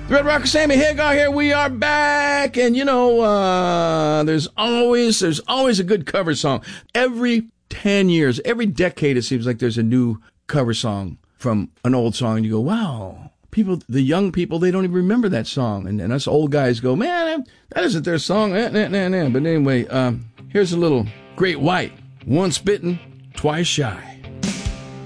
The Red Rocker Sammy Hagar here. We are back, and you know, there's always a good cover song. Every 10 years, every decade, it seems like there's a new cover song from an old song, and you go, wow. People, the young people, they don't even remember that song, and us old guys go, man, that isn't their song. But anyway, here's a little Great White. Once bitten, twice shy.